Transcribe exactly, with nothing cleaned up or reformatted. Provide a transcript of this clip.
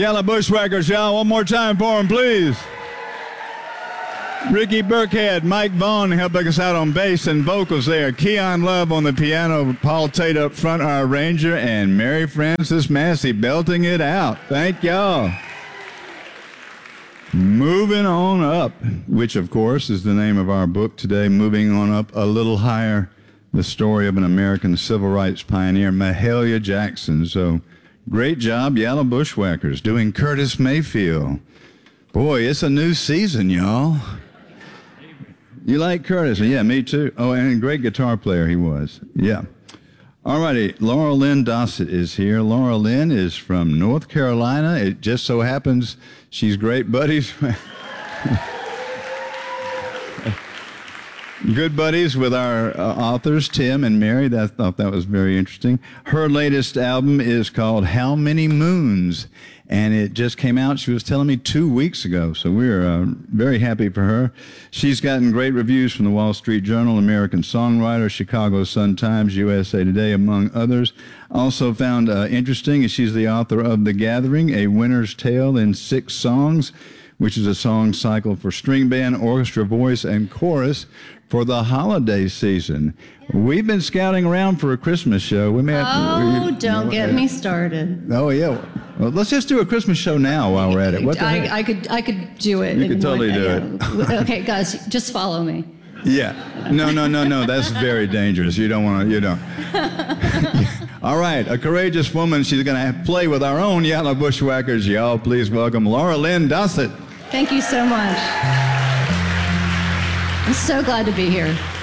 Yellow Bushwhackers, y'all. One more time for them, please. Ricky Burkhead, Mike Vaughn helping us out on bass and vocals there. Keon Love on the piano, Paul Tate up front, our arranger, and Mary Frances Massey belting it out. Thank y'all. Moving on up, which of course is the name of our book today, Moving On Up a Little Higher, the story of an American civil rights pioneer, Mahalia Jackson. So great job, Yellow Bushwhackers, doing Curtis Mayfield. Boy, it's a new season, y'all. You like Curtis? Yeah, me too. Oh, and a great guitar player he was. Yeah. All righty, Laura Lynn Dossett is here. Laura Lynn is from North Carolina. It just so happens she's great buddies. Good buddies with our uh, authors, Tim and Mary. I thought that was very interesting. Her latest album is called How Many Moons, and it just came out, she was telling me, two weeks ago, so we're uh, very happy for her. She's gotten great reviews from the Wall Street Journal, American Songwriter, Chicago Sun-Times, U S A Today, among others. Also found uh, interesting is she's the author of The Gathering, A Winter's Tale in Six Songs, which is a song cycle for string band, orchestra, voice, and chorus for the holiday season. We've been scouting around for a Christmas show. We may have oh, to, you, don't you know, get uh, me started. Oh, yeah. Well, let's just do a Christmas show now while we're at it. What the heck? I, I could I could do it. You could totally do it. Okay, guys, just follow me. Yeah. No, no, no, no. That's very dangerous. You don't want to, you don't. All right. A courageous woman. She's going to play with our own Yellow Bushwhackers. Y'all, please welcome Laura Lynn Dossett. Thank you so much. I'm so glad to be here.